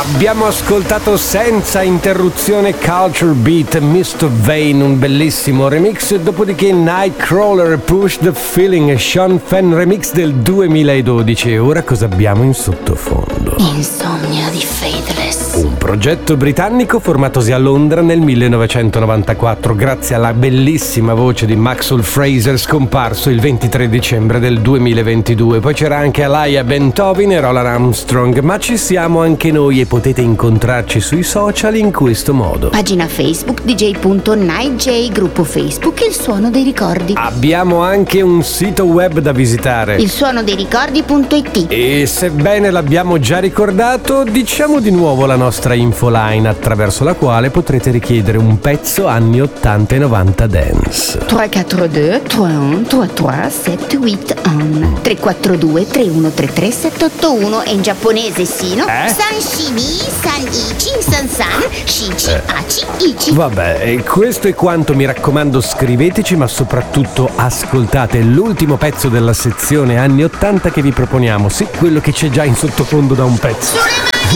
Abbiamo ascoltato senza interruzione Culture Beat, Mr. Vane, un bellissimo remix, dopodiché Nightcrawler, Push the Feeling, Sean Fenn remix del 2012. E ora cosa abbiamo in sottofondo? Insomnia di Faithless, un progetto britannico formatosi a Londra nel 1994 grazie alla bellissima voce di Maxwell Fraser, scomparso il 23 dicembre del 2022. Poi c'era anche Alaya Bentovin e Roland Armstrong, ma ci siamo anche noi e potete incontrarci sui social in questo modo. pagina Facebook dj.nightj, gruppo Facebook Il Suono dei Ricordi. Abbiamo anche un sito web da visitare, ilsuonodericordi.it. e sebbene l'abbiamo già ricordato, diciamo di nuovo la nostra infoline attraverso la quale potrete richiedere un pezzo anni 80 e 90 dance. 342 31 33 781 342 3133 781 e in giapponese sino San Shimi San Ichi San San Shichi Achi Ichi. Vabbè, e questo è quanto, mi raccomando scriveteci, ma soprattutto ascoltate l'ultimo pezzo della sezione anni 80 che vi proponiamo, sì, quello che c'è già in sottofondo da un pezzo.